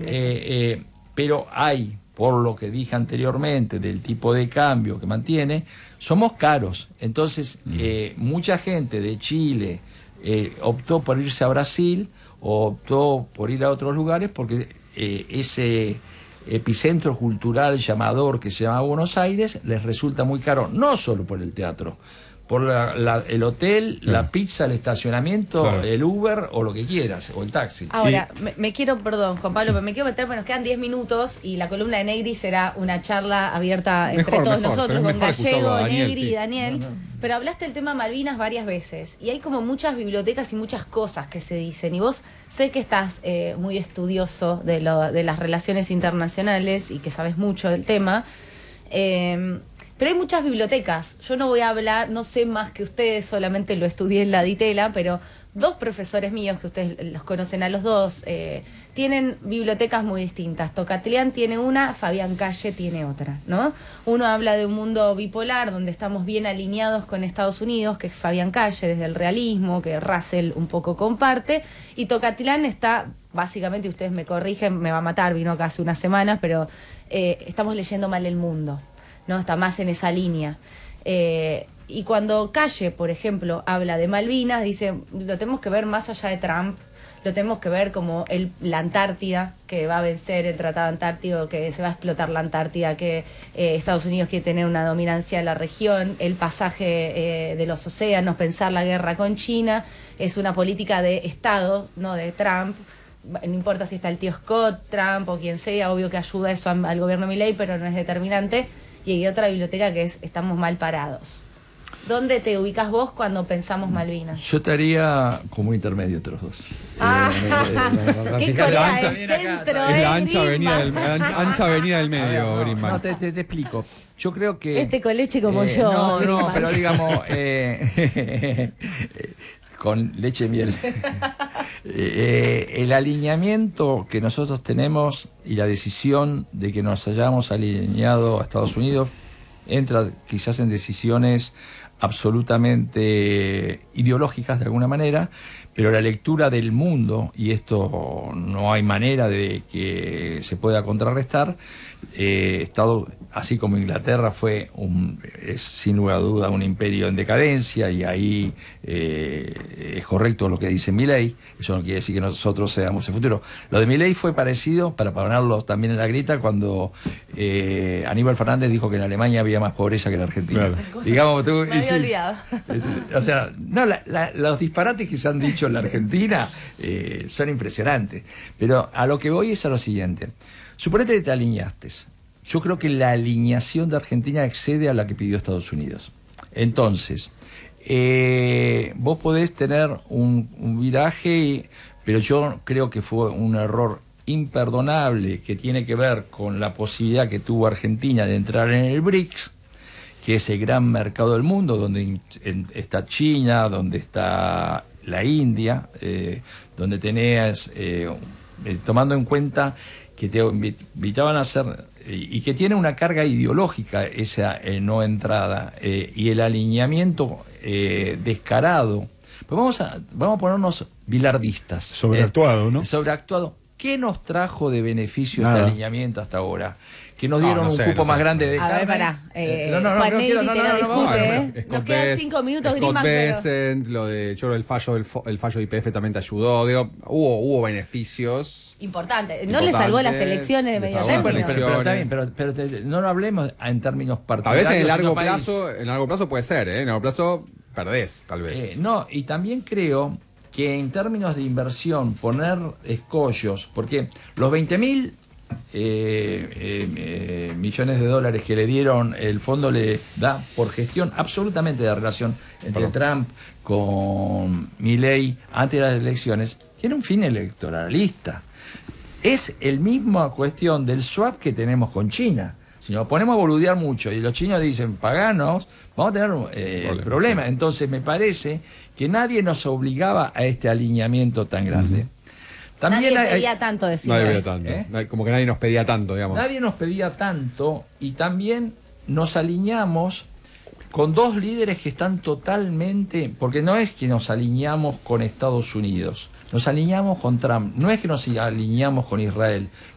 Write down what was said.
pero hay, por lo que dije anteriormente, del tipo de cambio que mantiene, somos caros. Entonces, mucha gente de Chile optó por irse a Brasil o optó por ir a otros lugares porque ese epicentro cultural llamador que se llama Buenos Aires les resulta muy caro, no solo por el teatro, por el hotel, la pizza, el estacionamiento, el Uber o lo que quieras, o el taxi. Ahora, me quiero, perdón, Juan Pablo, pero me quiero meter, nos quedan 10 minutos y la columna de Negri será una charla abierta entre todos nosotros, con Gallego, Negri y Daniel. Pero hablaste del tema Malvinas varias veces y hay como muchas bibliotecas y muchas cosas que se dicen. Y vos sé que estás muy estudioso de las relaciones internacionales y que sabes mucho del tema. Pero hay muchas bibliotecas. Yo no voy a hablar, no sé más que ustedes, solamente lo estudié en la Ditela, pero dos profesores míos, que ustedes los conocen a los dos, tienen bibliotecas muy distintas. Tocatlián tiene una, Fabián Calle tiene otra, ¿no? Uno habla de un mundo bipolar, donde estamos bien alineados con Estados Unidos, que es Fabián Calle, desde el realismo, que Russell un poco comparte, y Tocatlián está, básicamente, ustedes me corrigen, me va a matar, vino acá hace unas semanas, pero estamos leyendo mal el mundo, ¿no? Está más en esa línea. Y cuando Calle, por ejemplo, habla de Malvinas, dice, lo tenemos que ver más allá de Trump, lo tenemos que ver como la Antártida, que va a vencer el Tratado Antártico, que se va a explotar la Antártida, que Estados Unidos quiere tener una dominancia en la región, el pasaje de los océanos, pensar la guerra con China, es una política de Estado, no de Trump. No importa si está el tío Scott, Trump o quien sea, obvio que ayuda eso al gobierno Milei, pero no es determinante. Y hay otra biblioteca que es Estamos mal parados. ¿Dónde te ubicas vos cuando pensamos Malvinas? Yo estaría como un intermedio entre los dos. ¿Qué Corea? El centro, es la ancha avenida del medio, Grimberg. No, te explico. Yo creo que... Este con leche como yo. No, pero digamos... con leche y miel. El alineamiento que nosotros tenemos y la decisión de que nos hayamos alineado a Estados Unidos entra quizás en decisiones absolutamente ideológicas de alguna manera, pero la lectura del mundo, y esto no hay manera de que se pueda contrarrestar, Estados, así como Inglaterra es sin lugar a duda un imperio en decadencia, y ahí es correcto lo que dice Milei, eso no quiere decir que nosotros seamos el futuro. Lo de Milei fue parecido, para ponerlo también en la grita, cuando Aníbal Fernández dijo que en Alemania había más pobreza que en Argentina. Claro. Digamos, tú, me había olvidado. O sea, no, los disparates que se han dicho en la Argentina son impresionantes, pero a lo que voy es a lo siguiente. Suponete que te alineaste. Yo creo que la alineación de Argentina excede a la que pidió Estados Unidos. Entonces, vos podés tener un viraje, pero yo creo que fue un error imperdonable que tiene que ver con la posibilidad que tuvo Argentina de entrar en el BRICS, que es el gran mercado del mundo, donde está China, donde está la India, donde tenés, tomando en cuenta que te invitaban a hacer, y que tiene una carga ideológica esa no entrada, y el alineamiento descarado. Pues vamos a ponernos bilardistas. Sobreactuado, ¿no? Sobreactuado. ¿Qué nos trajo de beneficio este alineamiento hasta ahora? Que nos dieron un cupo más grande de carne. A ver, pará. Juan Negri te lo discute, Nos quedan 5 minutos, Grimberg. Lo de, yo creo, el fallo de IPF también te ayudó. Digo, hubo beneficios importante. No le salvó las elecciones de medio año. Pero está bien, pero no lo hablemos en términos partidarios. A veces en el largo plazo puede ser, en el largo plazo perdés, tal vez. No, y también creo que en términos de inversión, poner escollos, porque los 20.000 millones de dólares que le dieron, el fondo le da por gestión absolutamente de relación entre Trump con Milei antes de las elecciones, tiene un fin electoralista. Es el misma cuestión del swap que tenemos con China. Si nos ponemos a boludear mucho y los chinos dicen paganos, vamos a tener problema. Entonces me parece que nadie nos obligaba a este alineamiento tan grande. También nadie pedía tanto, decimos. Nadie pedía tanto. Como que nadie nos pedía tanto, digamos. Nadie nos pedía tanto, y también nos alineamos con dos líderes que están totalmente... Porque no es que nos alineamos con Estados Unidos, nos alineamos con Trump. No es que nos alineamos con Israel,